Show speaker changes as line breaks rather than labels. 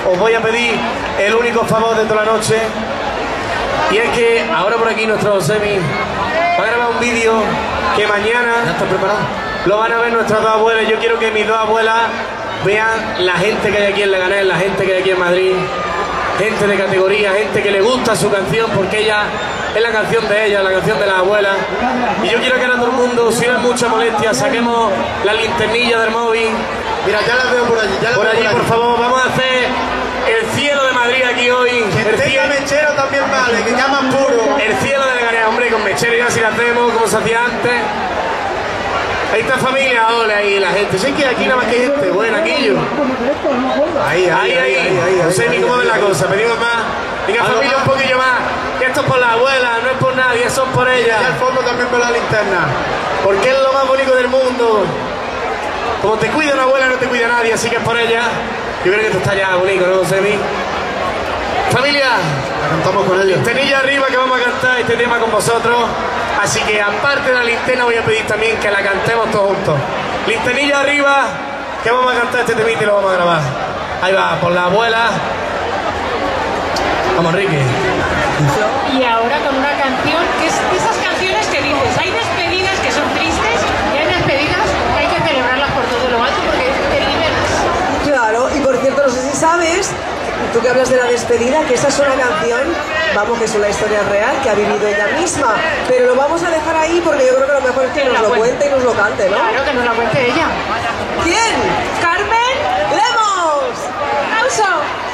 os voy a pedir el único favor de toda la noche. Y es que ahora por aquí nuestro Josemi va a grabar un vídeo que mañana lo van a ver nuestras dos abuelas. Yo quiero que mis dos abuelas vean la gente que hay aquí en Leganés, la gente que hay aquí en Madrid, gente de categoría, gente que le gusta su canción porque ella es la canción de ella, la canción de las abuelas. Y yo quiero que ahora todo el mundo, si no es mucha molestia, saquemos la linternilla del móvil.
Mira, ya la veo por allí,
por allí, por favor, vamos a hacer el cielo de Madrid aquí hoy.
Que tenga mechero también vale, que llaman puro.
El cielo de Leganés, hombre, con mechero ya si lo hacemos como se hacía antes. Ahí está familia, hola, ahí la gente. Sé que aquí nada más que gente, bueno, aquello. Ahí. No sé ni cómo ven la cosa, pedimos más. Venga, familia, un poquillo más. Que esto es por la abuela, no es por nadie, eso es por ella.
Y al fondo también por la linterna.
Porque es lo más bonito del mundo. Como te cuida una abuela, no te cuida nadie, así que es por ella. Yo creo que esto está ya bonito, ¿no, Semi? Familia,
la cantamos con ellos.
Linternilla arriba que vamos a cantar este tema con vosotros. Así que aparte de la linterna voy a pedir también que la cantemos todos juntos. Linternilla arriba, que vamos a cantar este temita y lo vamos a grabar. Ahí va, por la abuela. Vamos, Ricky.
Y ahora con una canción que es de esas canciones que dices, hay despedidas que son tristes y hay despedidas que hay que celebrarlas por todo lo alto porque te liberas.
Claro, y por cierto, no sé si sabes, tú que hablas de la despedida, que esa es una canción, vamos, que es una historia real que ha vivido ella misma, pero lo vamos a dejar ahí porque yo creo que lo mejor es que nos lo cuente y nos lo cante, ¿no?
Claro, que nos la cuente ella.
¿Quién? ¡Carmen Lemos!
¡Aplauso!